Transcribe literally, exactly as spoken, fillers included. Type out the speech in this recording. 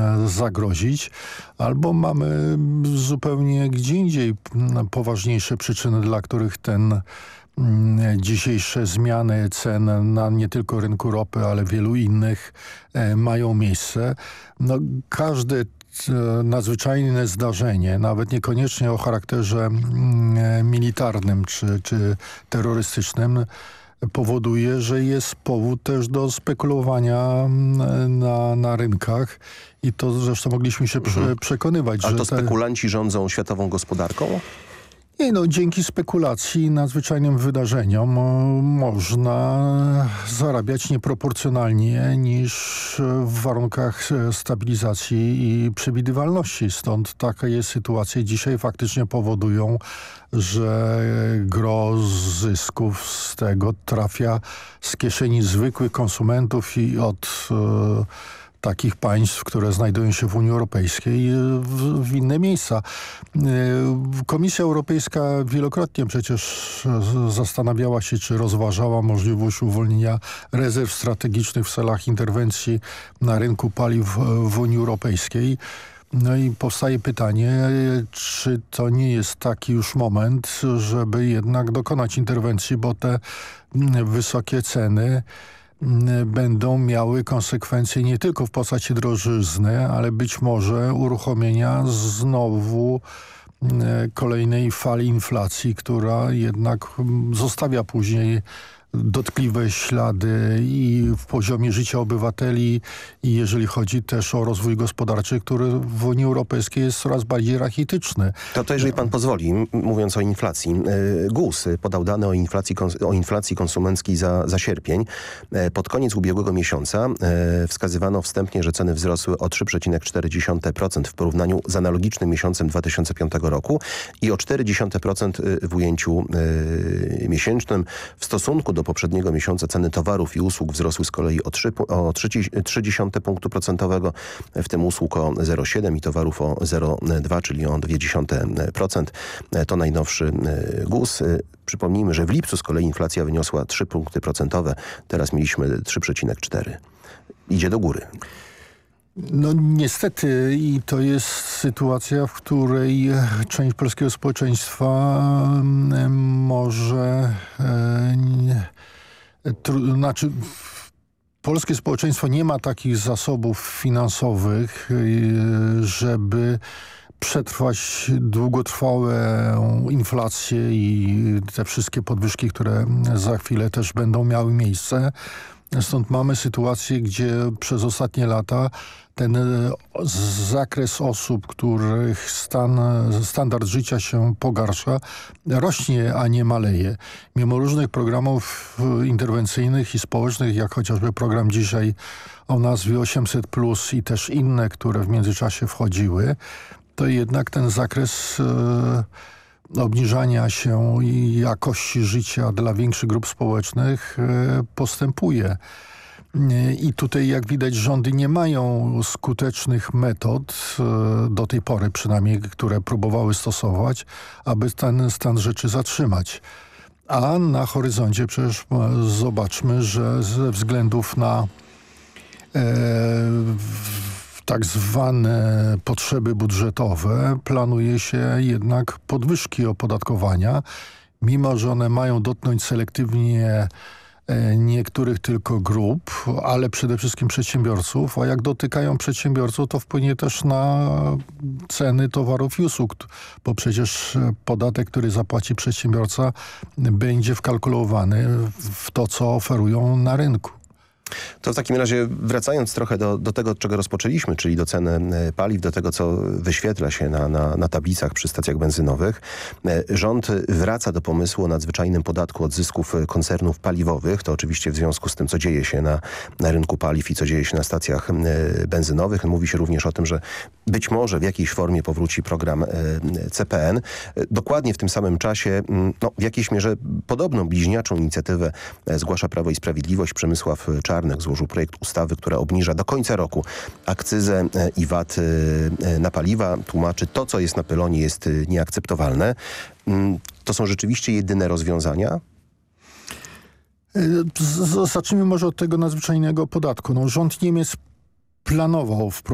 zagrozić, albo mamy zupełnie gdzie indziej poważniejsze przyczyny, dla których ten dzisiejsze zmiany cen na nie tylko rynku ropy, ale wielu innych mają miejsce. No, każde nadzwyczajne zdarzenie, nawet niekoniecznie o charakterze militarnym czy, czy terrorystycznym, powoduje, że jest powód też do spekulowania na, na rynkach i to zresztą mogliśmy się mhm. przekonywać. Ale że to spekulanci te... rządzą światową gospodarką? Nie, no, dzięki spekulacji, nadzwyczajnym wydarzeniom można zarabiać nieproporcjonalnie niż w warunkach stabilizacji i przewidywalności. Stąd taka jest sytuacja. Dzisiaj faktycznie powodują, że gro zysków z tego trafia z kieszeni zwykłych konsumentów i od e, takich państw, które znajdują się w Unii Europejskiej, w, w inne miejsca. Komisja Europejska wielokrotnie przecież zastanawiała się, czy rozważała możliwość uwolnienia rezerw strategicznych w celach interwencji na rynku paliw w Unii Europejskiej. No i powstaje pytanie, czy to nie jest taki już moment, żeby jednak dokonać interwencji, bo te wysokie ceny będą miały konsekwencje nie tylko w postaci drożyzny, ale być może uruchomienia znowu kolejnej fali inflacji, która jednak zostawia później dotkliwe ślady i w poziomie życia obywateli i jeżeli chodzi też o rozwój gospodarczy, który w Unii Europejskiej jest coraz bardziej rachityczny. To, to jeżeli pan pozwoli, mówiąc o inflacji, G U S podał dane o inflacji, o inflacji konsumenckiej za, za sierpień. Pod koniec ubiegłego miesiąca wskazywano wstępnie, że ceny wzrosły o trzy przecinek cztery procent w porównaniu z analogicznym miesiącem dwa tysiące piątego roku i o cztery przecinek pięć procent w ujęciu miesięcznym. W stosunku do poprzedniego miesiąca ceny towarów i usług wzrosły z kolei o trzy przecinek trzy punktu procentowego, w tym usług o zero przecinek siedem i towarów o zero przecinek dwa, czyli o zero przecinek dwa procent. To najnowszy G U S. Przypomnijmy, że w lipcu z kolei inflacja wyniosła trzy punkty procentowe. Teraz mieliśmy trzy przecinek cztery. Idzie do góry. No niestety i to jest sytuacja, w której część polskiego społeczeństwa może e, tru, znaczy polskie społeczeństwo nie ma takich zasobów finansowych, żeby przetrwać długotrwałą inflację i te wszystkie podwyżki, które za chwilę też będą miały miejsce. Stąd mamy sytuację, gdzie przez ostatnie lata ten zakres osób, których stan, standard życia się pogarsza, rośnie, a nie maleje. Mimo różnych programów interwencyjnych i społecznych, jak chociażby program dzisiaj o nazwie osiemset plus i też inne, które w międzyczasie wchodziły, to jednak ten zakres e, obniżania się i jakości życia dla większych grup społecznych e, postępuje. I tutaj, jak widać, rządy nie mają skutecznych metod, do tej pory przynajmniej, które próbowały stosować, aby ten stan rzeczy zatrzymać. A na horyzoncie przecież zobaczmy, że ze względów na e, tak zwane potrzeby budżetowe planuje się jednak podwyżki opodatkowania, mimo że one mają dotknąć selektywnie niektórych tylko grup, ale przede wszystkim przedsiębiorców, a jak dotykają przedsiębiorców, to wpłynie też na ceny towarów i usług, bo przecież podatek, który zapłaci przedsiębiorca, będzie wkalkulowany w to, co oferują na rynku. To w takim razie wracając trochę do, do tego, od czego rozpoczęliśmy, czyli do ceny paliw, do tego, co wyświetla się na, na, na tablicach przy stacjach benzynowych. Rząd wraca do pomysłu o nadzwyczajnym podatku od zysków koncernów paliwowych. To oczywiście w związku z tym, co dzieje się na, na rynku paliw i co dzieje się na stacjach benzynowych. Mówi się również o tym, że być może w jakiejś formie powróci program C P N. Dokładnie w tym samym czasie, no, w jakiejś mierze podobną bliźniaczą inicjatywę zgłasza Prawo i Sprawiedliwość. Przemysław Czarnek złożył projekt ustawy, która obniża do końca roku akcyzę i V A T na paliwa. Tłumaczy, to co jest na pylonie jest nieakceptowalne. To są rzeczywiście jedyne rozwiązania? Zacznijmy może od tego nadzwyczajnego podatku. No, rząd Niemiec planował wprowadzić